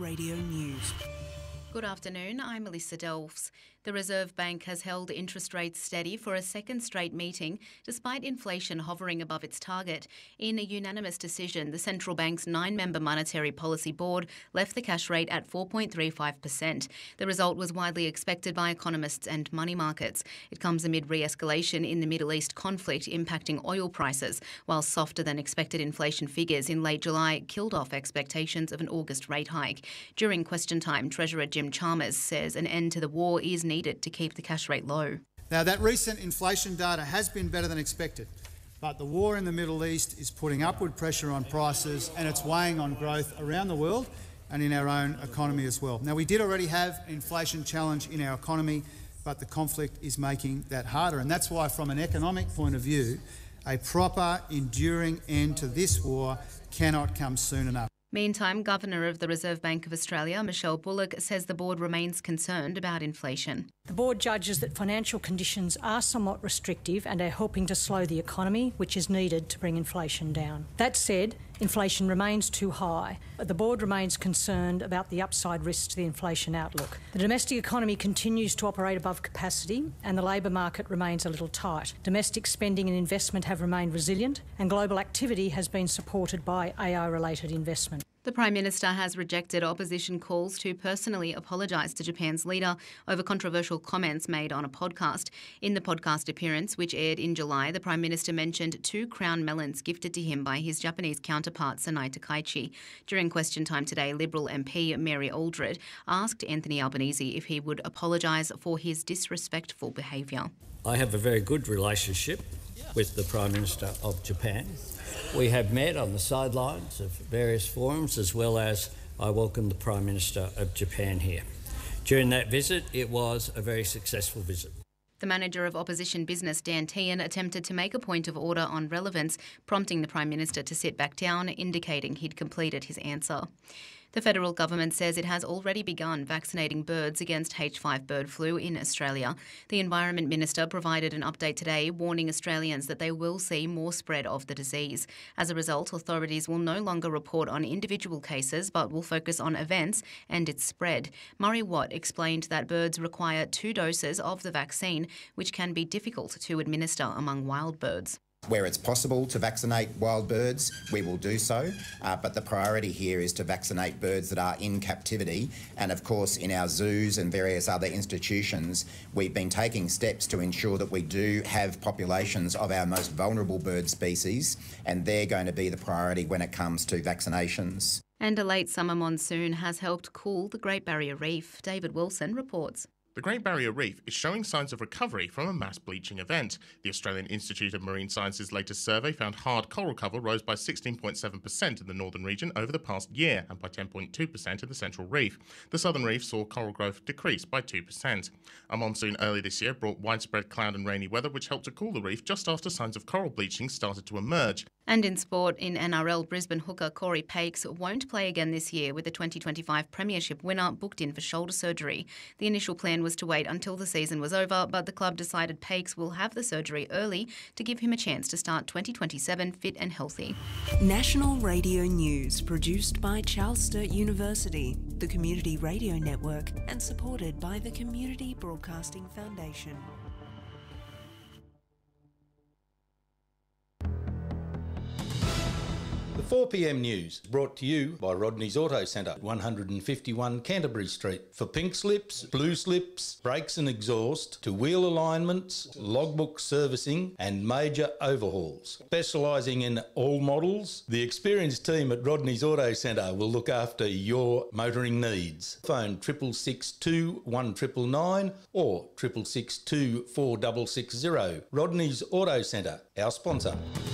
Radio News. Good afternoon, I'm Melissa Delfs. The Reserve Bank has held interest rates steady for a second straight meeting, despite inflation hovering above its target. In a unanimous decision, the central bank's 9-member Monetary Policy Board left the cash rate at 4.35%. The result was widely expected by economists and money markets. It comes amid re-escalation in the Middle East conflict impacting oil prices, while softer than expected inflation figures in late July killed off expectations of an August rate hike. During question time, Treasurer Jim Chalmers says an end to the war is needed to keep the cash rate low. Now, that recent inflation data has been better than expected, but the war in the Middle East is putting upward pressure on prices and it's weighing on growth around the world and in our own economy as well. Now, we did already have an inflation challenge in our economy, but the conflict is making that harder, and that's why, from an economic point of view, a proper, enduring end to this war cannot come soon enough. Meantime, Governor of the Reserve Bank of Australia, Michelle Bullock, says the board remains concerned about inflation. The board judges that financial conditions are somewhat restrictive and are helping to slow the economy, which is needed to bring inflation down. That said, inflation remains too high. The board remains concerned about the upside risks to the inflation outlook. The domestic economy continues to operate above capacity and the labour market remains a little tight. Domestic spending and investment have remained resilient and global activity has been supported by AI-related investment. The Prime Minister has rejected opposition calls to personally apologise to Japan's leader over controversial comments made on a podcast. In the podcast appearance, which aired in July, the Prime Minister mentioned 2 crown melons gifted to him by his Japanese counterpart, Sanai Takaichi. During question time today, Liberal MP Mary Aldred asked Anthony Albanese if he would apologise for his disrespectful behaviour. I have a very good relationship with the Prime Minister of Japan. We have met on the sidelines of various forums, as well as I welcomed the Prime Minister of Japan here. During that visit, it was a very successful visit. The manager of opposition business, Dan Tehan, attempted to make a point of order on relevance, prompting the Prime Minister to sit back down, indicating he'd completed his answer. The federal government says it has already begun vaccinating birds against H5 bird flu in Australia. The Environment Minister provided an update today warning Australians that they will see more spread of the disease. As a result, authorities will no longer report on individual cases but will focus on events and its spread. Murray Watt explained that birds require 2 doses of the vaccine, which can be difficult to administer among wild birds. Where it's possible to vaccinate wild birds, we will do so, but the priority here is to vaccinate birds that are in captivity. And of course, in our zoos and various other institutions, we've been taking steps to ensure that we do have populations of our most vulnerable bird species, and they're going to be the priority when it comes to vaccinations. And a late summer monsoon has helped cool the Great Barrier Reef. David Wilson reports. The Great Barrier Reef is showing signs of recovery from a mass bleaching event. The Australian Institute of Marine Science's latest survey found hard coral cover rose by 16.7% in the northern region over the past year and by 10.2% in the central reef. The southern reef saw coral growth decrease by 2%. A monsoon early this year brought widespread cloud and rainy weather, which helped to cool the reef just after signs of coral bleaching started to emerge. And in sport, in NRL, Brisbane hooker Corey Pakes won't play again this year, with the 2025 Premiership winner booked in for shoulder surgery. The initial plan was to wait until the season was over, but the club decided Pakes will have the surgery early to give him a chance to start 2027 fit and healthy. National Radio News, produced by Charles Sturt University, the Community Radio Network, and supported by the Community Broadcasting Foundation. The 4pm news brought to you by Rodney's Auto Centre, 151 Canterbury Street. For pink slips, blue slips, brakes and exhaust, to wheel alignments, logbook servicing and major overhauls. Specialising in all models, the experienced team at Rodney's Auto Centre will look after your motoring needs. Phone 662 1999 or 662 4660. Rodney's Auto Centre, our sponsor.